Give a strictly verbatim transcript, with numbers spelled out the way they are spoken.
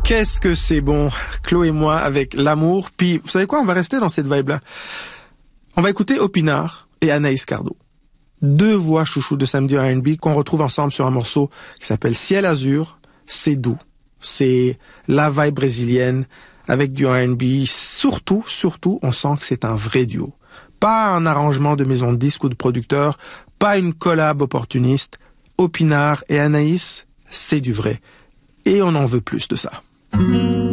Qu'est-ce que c'est bon, Chloé et moi, avec l'amour. Puis, vous savez quoi, on va rester dans cette vibe-là. On va écouter Opinard et Anaïs Cardo. Deux voix chouchou de samedi R and B qu'on retrouve ensemble sur un morceau qui s'appelle Ciel Azur. C'est doux. C'est la vibe brésilienne avec du R and B. Surtout, surtout, on sent que c'est un vrai duo. Pas un arrangement de maison de disques ou de producteur, pas une collab opportuniste. Opinard et Anaïs, c'est du vrai. Et on en veut plus de ça.